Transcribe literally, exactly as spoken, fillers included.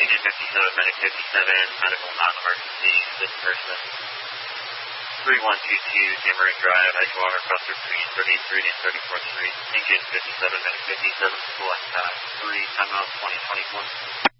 Union fifty-seven, Medic fifty-seven, medical non-emergency, this person. three one two two, Tamarind Drive, Edgewater, Buster Street, thirty-three and thirty-fourth Street, Union fifty-seven, Medic fifty-seven, select uh, three, timeout twenty twenty-one.